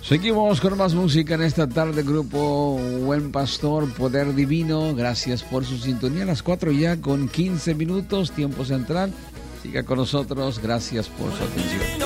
Seguimos con más música en esta tarde, grupo Buen Pastor, Poder Divino. Gracias por su sintonía. A las 4 ya con 15 minutos, tiempo central. Siga con nosotros. Gracias por su atención.